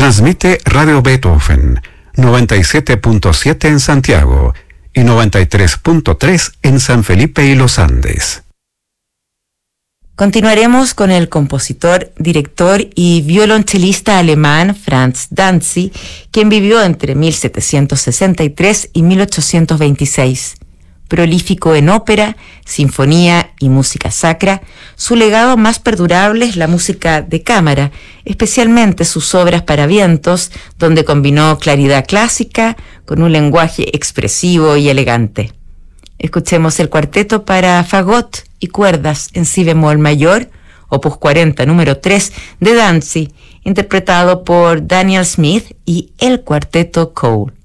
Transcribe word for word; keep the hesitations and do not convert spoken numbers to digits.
Transmite Radio Beethoven, noventa y siete punto siete en Santiago y noventa y tres punto tres en San Felipe y Los Andes. Continuaremos con el compositor, director y violonchelista alemán Franz Danzig, quien vivió entre mil setecientos sesenta y tres y mil ochocientos veintiséis. Prolífico en ópera, sinfonía y música sacra, su legado más perdurable es la música de cámara, especialmente sus obras para vientos, donde combinó claridad clásica con un lenguaje expresivo y elegante. Escuchemos el cuarteto para fagot y cuerdas en si bemol mayor, opus cuarenta, número tres, de Danzig, interpretado por Daniel Smith y el cuarteto Cole.